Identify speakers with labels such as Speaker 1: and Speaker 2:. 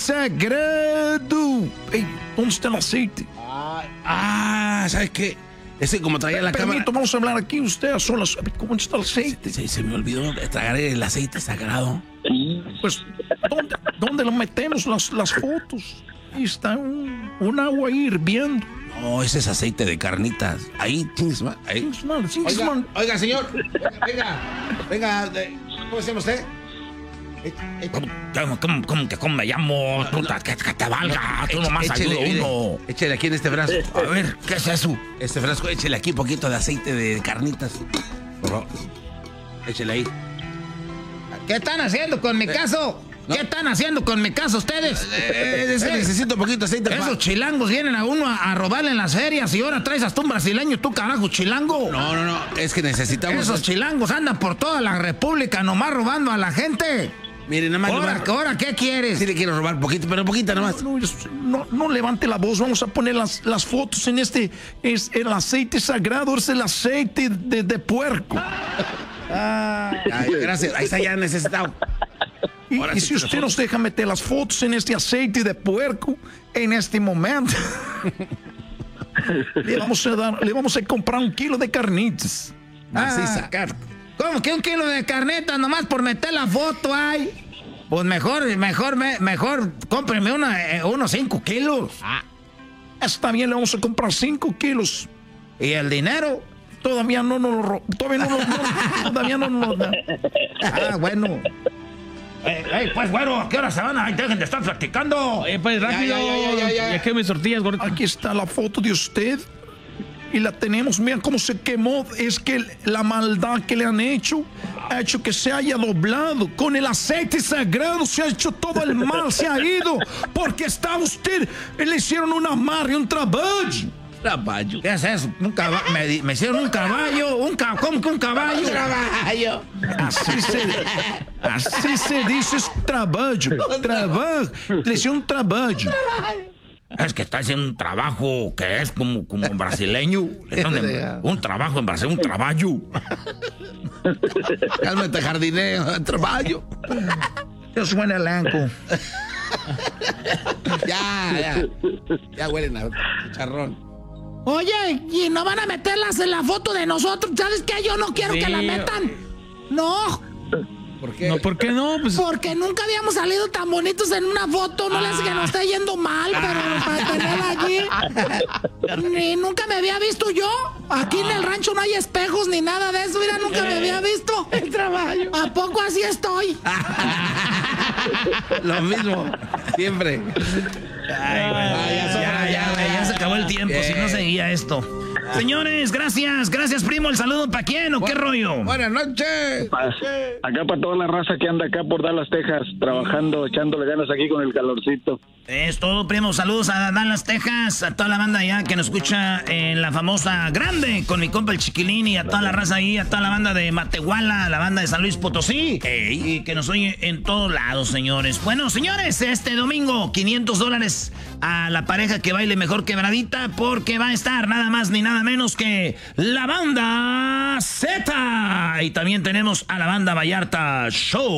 Speaker 1: sagrado. Ey, ¿dónde está el aceite?
Speaker 2: ¿Sabes qué? Ese como traía la cámara.
Speaker 1: Vamos a hablar aquí usted a solas. ¿Cómo está el aceite?
Speaker 2: Se me olvidó tragar el aceite sagrado.
Speaker 1: Pues, ¿dónde lo metemos las fotos? Ahí está un agua ahí hirviendo.
Speaker 2: No, ese es aceite de carnitas. Ahí, chingismal. Ahí. Oiga, señor. Venga. ¿Cómo se llama usted?
Speaker 3: ¿Cómo me llamo? Que te valga. Tú nomás ayuda uno.
Speaker 2: Échale aquí en este frasco.
Speaker 3: A ver, ¿qué es eso?
Speaker 2: Este frasco, échale aquí un poquito de aceite de carnitas. Por favor. Échale ahí.
Speaker 3: ¿Qué están haciendo con mi caso? ¿No? ¿Qué están haciendo con mi caso ustedes?
Speaker 2: Necesito un poquito de aceite.
Speaker 3: Esos chilangos vienen a uno a robarle en las ferias y ahora traes hasta un brasileño, tú carajo, chilango.
Speaker 2: No, es que necesitamos...
Speaker 3: Esos chilangos andan por toda la república nomás robando a la gente.
Speaker 2: Miren, nada más.
Speaker 3: ¿Ahora qué quieres?
Speaker 2: Sí le quiero robar poquito, pero poquita nomás.
Speaker 1: No levante la voz. Vamos a poner las fotos en este. Es el aceite sagrado, es el aceite de puerco.
Speaker 2: Gracias, ahí está ya necesitado.
Speaker 1: Y si usted nos deja meter las fotos en este aceite de puerco, en este momento, le vamos a comprar 1 kilo de carnitas.
Speaker 3: ¿Cómo que 1 kilo de carnitas nomás por meter la foto ahí? Pues mejor cómpreme unos 5 kilos.
Speaker 1: Está bien, le vamos a comprar 5 kilos.
Speaker 3: ¿Y el dinero?
Speaker 1: Todavía no nos lo da.
Speaker 3: Bueno. Pues bueno, ¿a qué hora se van? Ay, dejen de estar practicando.
Speaker 4: Pues rápido. Ya que mis tortillas, gordito.
Speaker 1: Aquí está la foto de usted. Y la tenemos, mira cómo se quemó. Es que la maldad que le han hecho ha hecho que se haya doblado. Con el aceite sagrado se ha hecho todo el mal, se ha ido. Porque está usted, le hicieron un amarre, un traballo.
Speaker 3: ¿Qué es eso? Me hicieron un caballo. ¿Cómo que un caballo?
Speaker 2: Traballo.
Speaker 1: Así se dice, es traballo. Le hicieron un traballo.
Speaker 3: Es que está haciendo un trabajo que es como brasileño. Un trabajo en Brasil, un traballo.
Speaker 2: Cálmate, jardinero, traballo.
Speaker 1: Yo suena elenco.
Speaker 2: Ya huelen a charrón.
Speaker 5: Oye, ¿y no van a meterlas en la foto de nosotros? ¿Sabes qué? Yo no quiero que la metan. No.
Speaker 2: ¿Por qué?
Speaker 4: No, ¿por qué no? Pues...
Speaker 5: Porque nunca habíamos salido tan bonitos en una foto. No le hace que nos esté yendo mal, pero para tener allí. Ni nunca me había visto yo. Aquí en el rancho no hay espejos ni nada de eso. Mira, nunca me había visto. El trabajo. ¿A poco así estoy?
Speaker 2: Lo mismo, siempre.
Speaker 3: Ya se acabó el tiempo, si no seguía esto. Señores, gracias, primo. ¿El saludo para quién o qué rollo?
Speaker 2: Buenas noches.
Speaker 6: Acá para toda la raza que anda acá por Dallas, Texas, trabajando, echándole ganas aquí con el calorcito.
Speaker 3: Es todo, primo. Saludos a Dallas, Texas, a toda la banda allá que nos escucha en la famosa Grande con mi compa el Chiquilín y a toda la raza ahí, a toda la banda de Matehuala, la banda de San Luis Potosí, y que nos oye en todos lados, señores. Bueno, señores, este domingo $500 a la pareja que baile mejor quebradita porque va a estar nada más ni nada menos que la banda Z. Y también tenemos a la banda Vallarta Show.